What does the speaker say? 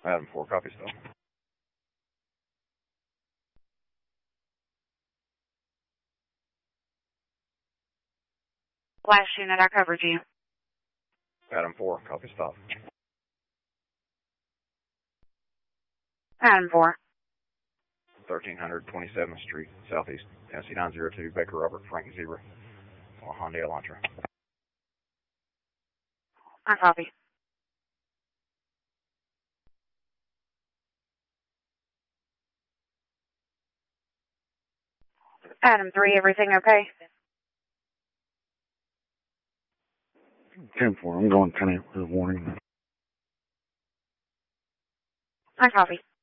Adam 4, copy still. Last unit, I covered you. Adam 4, copy stop. Adam 4. 1300 27th Street, Southeast, Tennessee 902, Baker Robert, Frank Zebra, Hyundai Elantra. I copy. Adam 3, everything okay? 10-4, I'm going 10-8 with a warning. I copy.